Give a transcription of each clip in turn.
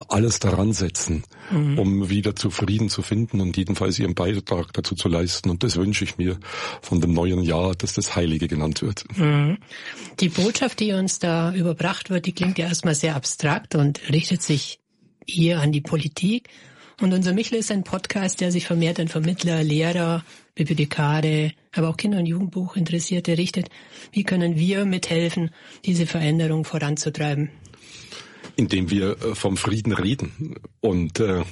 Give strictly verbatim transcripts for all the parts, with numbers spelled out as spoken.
alles daran setzen, mhm. um wieder zu Frieden zu finden und jedenfalls ihren Beitrag dazu zu leisten. Und das wünsche ich mir von dem neuen Jahr, dass das Heilige genannt wird. Mhm. Die Botschaft, die uns da überbracht wird, die klingt ja erstmal sehr abstrakt und richtet sich hier an die Politik. Und unser Michel ist ein Podcast, der sich vermehrt an Vermittler, Lehrer, Bibliothekare, aber auch Kinder- und Jugendbuchinteressierte richtet. Wie können wir mithelfen, diese Veränderung voranzutreiben? Indem wir vom Frieden reden. Und äh,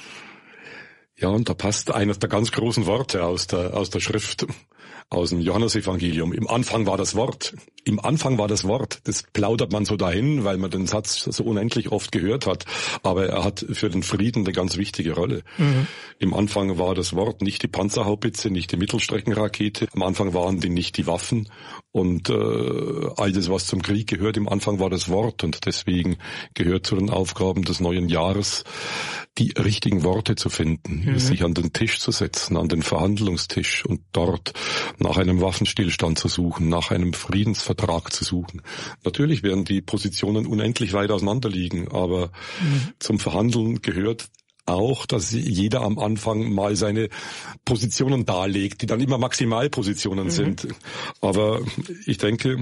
ja, und da passt eines der ganz großen Worte aus der aus der Schrift, aus dem Johannesevangelium. Im Anfang war das Wort. Im Anfang war das Wort. Das plaudert man so dahin, weil man den Satz so unendlich oft gehört hat. Aber er hat für den Frieden eine ganz wichtige Rolle. Mhm. Im Anfang war das Wort nicht die Panzerhaubitze, nicht die Mittelstreckenrakete. Am Anfang waren die nicht die Waffen und äh, all das, was zum Krieg gehört. Im Anfang war das Wort und deswegen gehört zu den Aufgaben des neuen Jahres, die richtigen Worte zu finden, mhm. sich an den Tisch zu setzen, an den Verhandlungstisch und dort nach einem Waffenstillstand zu suchen, nach einem Friedensvertrag zu suchen. Natürlich werden die Positionen unendlich weit auseinander liegen, aber mhm. zum Verhandeln gehört auch, dass jeder am Anfang mal seine Positionen darlegt, die dann immer Maximalpositionen mhm. sind. Aber ich denke,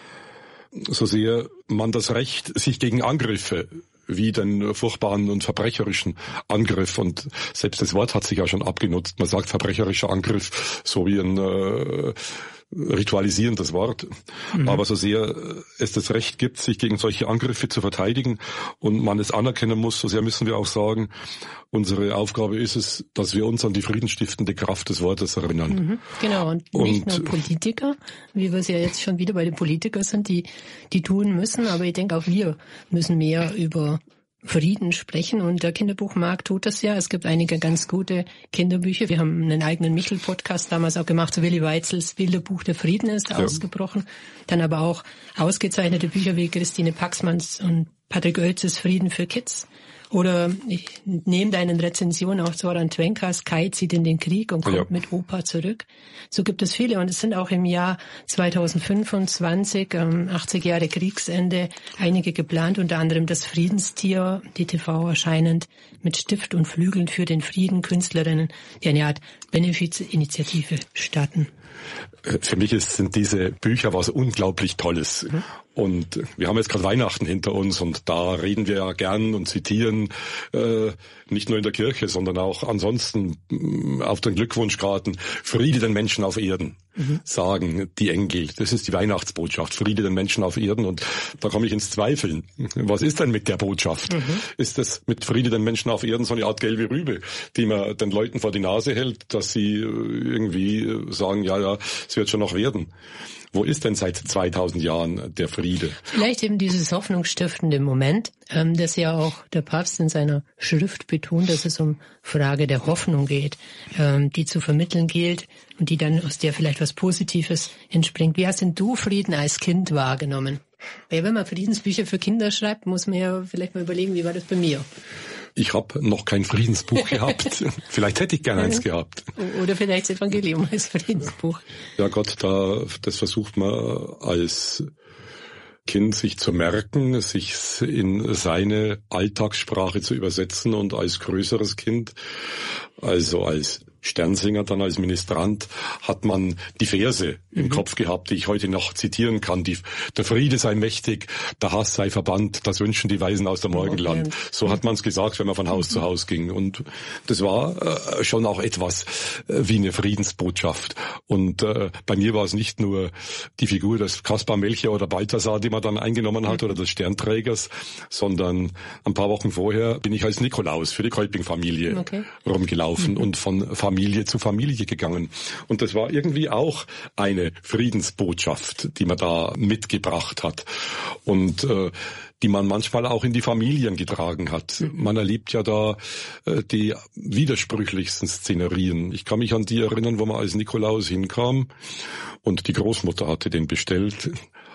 so sehr man das Recht, sich gegen Angriffe wie den furchtbaren und verbrecherischen Angriff, und selbst das Wort hat sich ja schon abgenutzt, man sagt verbrecherischer Angriff, so wie ein äh, ritualisierendes Wort, mhm. aber so sehr es das Recht gibt, sich gegen solche Angriffe zu verteidigen und man es anerkennen muss, so sehr müssen wir auch sagen, unsere Aufgabe ist es, dass wir uns an die friedensstiftende Kraft des Wortes erinnern. Mhm. Genau, und nicht und, nur Politiker, wie wir es ja jetzt schon wieder bei den Politikern sind, die die tun müssen, aber ich denke auch wir müssen mehr über Frieden sprechen, und der Kinderbuchmarkt tut das ja. Es gibt einige ganz gute Kinderbücher. Wir haben einen eigenen Michel-Podcast damals auch gemacht, so Willi Weitzels Bilderbuch Der Frieden ist ja. ausgebrochen. Dann aber auch ausgezeichnete Bücher wie Christine Paxmanns und Patrick Oelzes Frieden für Kids. Oder ich nehme deinen Rezensionen auch Zoran Twenkas Kai zieht in den Krieg und kommt ja. mit Opa zurück. So gibt es viele, und es sind auch im Jahr zweitausendfünfundzwanzig, ähm, achtzig Jahre Kriegsende, einige geplant, unter anderem Das Friedenstier, D T V erscheinend, mit Stift und Flügeln für den Frieden, Künstlerinnen, die eine Art Benefizinitiative starten. Für mich ist, sind diese Bücher was unglaublich Tolles. Mhm. Und wir haben jetzt gerade Weihnachten hinter uns, und da reden wir ja gern und zitieren, äh, nicht nur in der Kirche, sondern auch ansonsten äh, auf den Glückwunschkarten, Friede den Menschen auf Erden, mhm. sagen die Engel. Das ist die Weihnachtsbotschaft, Friede den Menschen auf Erden. Und da komme ich ins Zweifeln. Was ist denn mit der Botschaft? Mhm. Ist das mit Friede den Menschen auf Erden so eine Art gelbe Rübe, die man den Leuten vor die Nase hält, dass sie irgendwie sagen, ja, ja, es wird schon noch werden? Wo ist denn seit zweitausend Jahren der Friede? Vielleicht eben dieses hoffnungsstiftende Moment, ähm, das ja auch der Papst in seiner Schrift betont, dass es um Frage der Hoffnung geht, ähm, die zu vermitteln gilt und die dann aus der vielleicht was Positives entspringt. Wie hast denn du Frieden als Kind wahrgenommen? Weil wenn man Friedensbücher für Kinder schreibt, muss man ja vielleicht mal überlegen, wie war das bei mir? Ich habe noch kein Friedensbuch gehabt. Vielleicht hätte ich gerne eins gehabt. Oder vielleicht das Evangelium als Friedensbuch. Ja Gott, da das versucht man als Kind sich zu merken, sich in seine Alltagssprache zu übersetzen, und als größeres Kind, also als Sternsinger, dann als Ministrant, hat man die Verse mhm. im Kopf gehabt, die ich heute noch zitieren kann. Die, der Friede sei mächtig, der Hass sei verbannt, das wünschen die Weisen aus dem Morgenland. So hat man es gesagt, wenn man von Haus mhm. zu Haus ging. Und das war äh, schon auch etwas äh, wie eine Friedensbotschaft. Und äh, bei mir war es nicht nur die Figur des Kaspar, Melchior oder Balthasar, die man dann eingenommen hat, mhm. oder des Sternträgers, sondern ein paar Wochen vorher bin ich als Nikolaus für die Kolping-Familie okay. rumgelaufen mhm. und von Familie zu Familie gegangen. Und das war irgendwie auch eine Friedensbotschaft, die man da mitgebracht hat und äh, die man manchmal auch in die Familien getragen hat. Man erlebt ja da äh, die widersprüchlichsten Szenerien. Ich kann mich an die erinnern, wo man als Nikolaus hinkam und die Großmutter hatte den bestellt,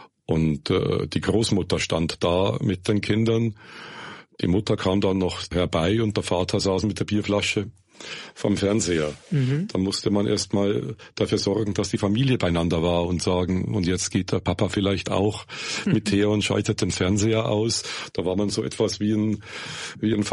und äh, die Großmutter stand da mit den Kindern. Die Mutter kam dann noch herbei und der Vater saß mit der Bierflasche vom Fernseher. Mhm. Da musste man erst mal dafür sorgen, dass die Familie beieinander war und sagen, und jetzt geht der Papa vielleicht auch mit her und schaltet den Fernseher aus. Da war man so etwas wie ein, wie ein